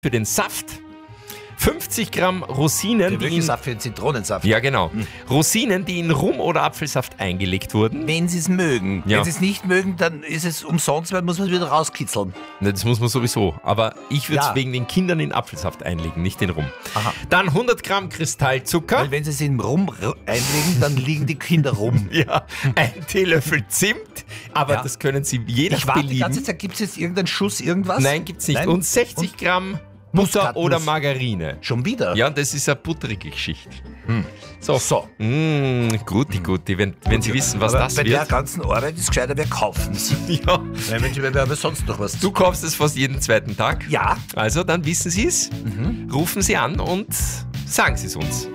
für den Saft, 50 Gramm Rosinen, die in, Saft für den Zitronensaft. ja genau, Rosinen, die in Rum oder Apfelsaft eingelegt wurden. Wenn sie es mögen. Ja. Wenn sie es nicht mögen, dann ist es umsonst, weil muss man es wieder rauskitzeln. Ne, das muss man sowieso, aber ich würde es Ja. wegen den Kindern in Apfelsaft einlegen, nicht in Rum. Aha. Dann 100 Gramm Kristallzucker, Weil wenn sie es in Rum einlegen, dann liegen die Kinder rum. ja, ein Teelöffel Zimt, aber Ja. das können Sie je nach Ich warte die Belieben. ganze Zeit, gibt es jetzt irgendeinen Schuss, irgendwas? Nein, gibt's nicht. Nein? Und 60 Gramm Butter Muskatnuss. oder Margarine. Schon wieder? Ja, das ist eine butterige Geschichte. So. Guti. Wenn Sie wissen, was Aber das bei der wird. ganzen Arbeit ist gescheiter, wir kaufen es. Ja, Weil wir haben sonst noch was. du kaufst es fast jeden zweiten Tag. Ja. Also, dann wissen Sie es. Rufen Sie an und sagen Sie es uns.